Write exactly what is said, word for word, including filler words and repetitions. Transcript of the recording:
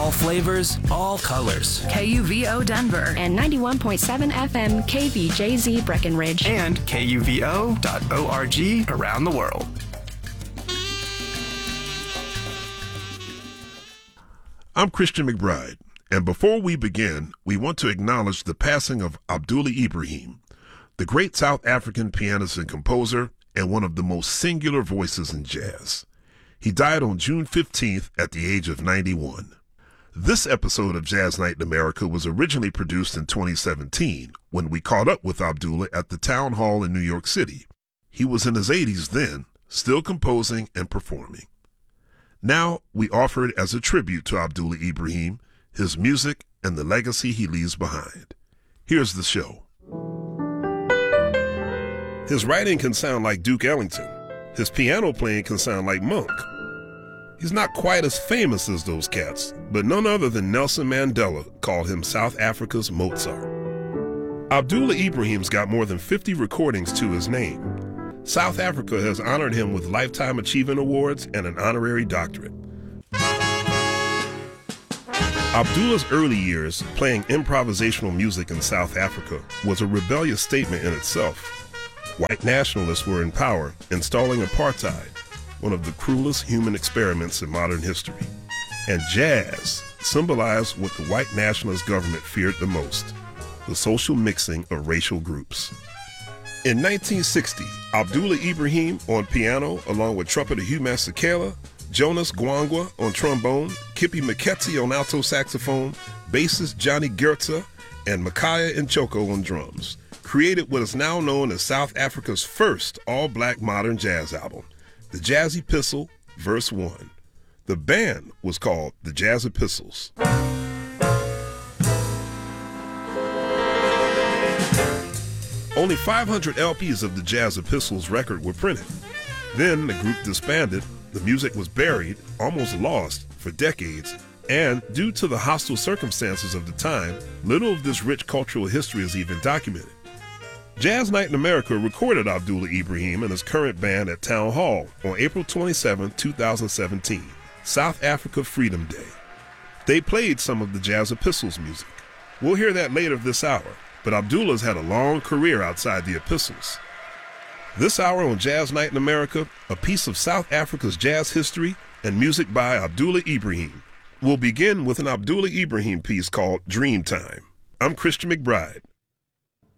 All flavors, all colors. K U V O Denver and ninety-one point seven F M K V J Z Breckenridge and K U V O dot org around the world. I'm Christian McBride, and before we begin, we want to acknowledge the passing of Abdullah Ibrahim, the great South African pianist and composer and one of the most singular voices in jazz. He died on June fifteenth at the age of ninety-one. This episode of Jazz Night in America was originally produced in twenty seventeen when we caught up with Abdullah at the Town Hall in New York City. He was in his eighties then, still composing and performing. Now we offer it as a tribute to Abdullah Ibrahim, his music, and the legacy he leaves behind. Here's the show. His writing can sound like Duke Ellington. His piano playing can sound like Monk. He's not quite as famous as those cats, but none other than Nelson Mandela called him South Africa's Mozart. Abdullah Ibrahim's got more than fifty recordings to his name. South Africa has honored him with Lifetime Achievement Awards and an honorary doctorate. Abdullah's early years playing improvisational music in South Africa was a rebellious statement in itself. White nationalists were in power, installing apartheid, one of the cruelest human experiments in modern history. And jazz symbolized what the white nationalist government feared the most, the social mixing of racial groups. In nineteen sixty, Abdullah Ibrahim on piano, along with trumpeter Hugh Masekela, Jonas Gwangwa on trombone, Kippie Moeketsi on alto saxophone, bassist Johnny Goetze, and Makaya Nchoko on drums, created what is now known as South Africa's first all-black modern jazz album, The Jazz Epistle, Verse one. The band was called The Jazz Epistles. Only five hundred L Ps of the Jazz Epistles record were printed. Then the group disbanded, the music was buried, almost lost, for decades, and due to the hostile circumstances of the time, little of this rich cultural history is even documented. Jazz Night in America recorded Abdullah Ibrahim and his current band at Town Hall on April twenty-seventh, two thousand seventeen, South Africa Freedom Day. They played some of the Jazz Epistles music. We'll hear that later this hour. But Abdullah's had a long career outside the Epistles. This hour on Jazz Night in America, a piece of South Africa's jazz history and music by Abdullah Ibrahim. We'll begin with an Abdullah Ibrahim piece called Dreamtime. I'm Christian McBride.